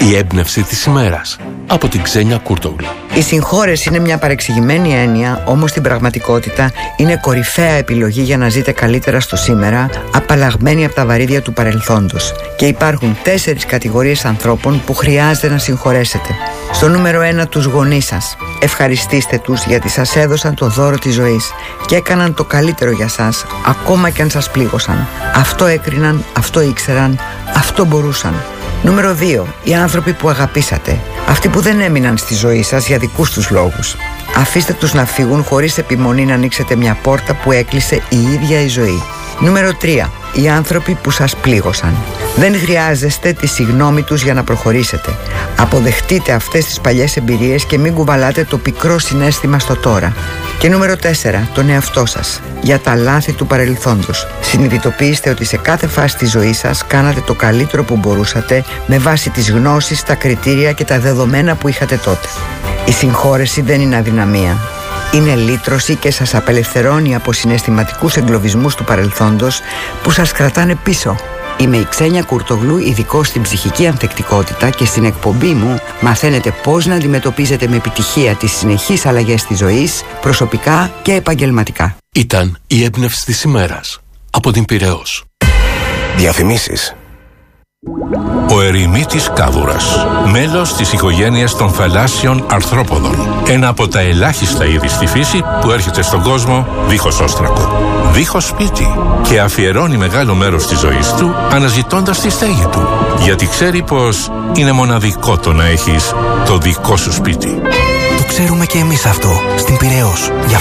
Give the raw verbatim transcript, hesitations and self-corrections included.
Η έμπνευση της ημέρας από την Ξένια Κούρτογλου. Η συγχώρεση είναι μια παρεξηγημένη έννοια, όμως στην πραγματικότητα είναι κορυφαία επιλογή για να ζείτε καλύτερα στο σήμερα, απαλλαγμένοι από τα βαρύδια του παρελθόντος. Και υπάρχουν τέσσερις κατηγορίες ανθρώπων που χρειάζεται να συγχωρέσετε. Στο νούμερο ένα, τους γονείς σας. Ευχαριστήστε τους γιατί σας έδωσαν το δώρο της ζωής και έκαναν το καλύτερο για σας, ακόμα και αν σας πλήγωσαν. Αυτό έκριναν, αυτό ήξεραν, αυτό μπορούσαν. Νούμερο δύο. Οι άνθρωποι που αγαπήσατε. Αυτοί που δεν έμειναν στη ζωή σας για δικούς τους λόγους. Αφήστε τους να φύγουν χωρίς επιμονή να ανοίξετε μια πόρτα που έκλεισε η ίδια η ζωή. Νούμερο τρία. Οι άνθρωποι που σας πλήγωσαν. Δεν χρειάζεστε τη συγνώμη τους για να προχωρήσετε. Αποδεχτείτε αυτές τις παλιές εμπειρίες και μην κουβαλάτε το πικρό συναίσθημα στο τώρα. Και νούμερο τέσσερα. Τον εαυτό σας. Για τα λάθη του παρελθόντος. Συνειδητοποιήστε ότι σε κάθε φάση της ζωής σας κάνατε το καλύτερο που μπορούσατε με βάση τις γνώσεις, τα κριτήρια και τα δεδομένα που είχατε τότε. Η συγχώρεση δεν είναι αδυναμία. Είναι λύτρωση και σας απελευθερώνει από συναισθηματικούς εγκλωβισμούς του παρελθόντος που σας κρατάνε πίσω. Είμαι η Ξένια Κούρτογλου, ειδικός στην ψυχική ανθεκτικότητα, και στην εκπομπή μου μαθαίνετε πώς να αντιμετωπίζετε με επιτυχία τις συνεχείς αλλαγές της ζωής, προσωπικά και επαγγελματικά. Ήταν η έμπνευση της ημέρας από την Πειραιώς. Διαφημίσεις. Ο ερημίτης κάβουρας, μέλος της οικογένειας των θαλάσσιων αρθρόποδων. Ένα από τα ελάχιστα είδη στη φύση που έρχεται στον κόσμο δίχως όστρακο, δίχως σπίτι, και αφιερώνει μεγάλο μέρος της ζωής του αναζητώντας τη στέγη του. Γιατί ξέρει πως είναι μοναδικό το να έχεις το δικό σου σπίτι. Το ξέρουμε και εμείς αυτό στην Πειραιώς.